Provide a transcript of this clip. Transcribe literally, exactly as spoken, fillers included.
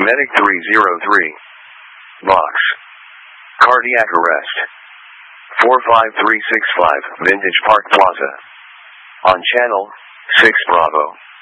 Medic three zero three. Box. Cardiac arrest. four five three six five, Vintage Park Plaza. On channel six Bravo.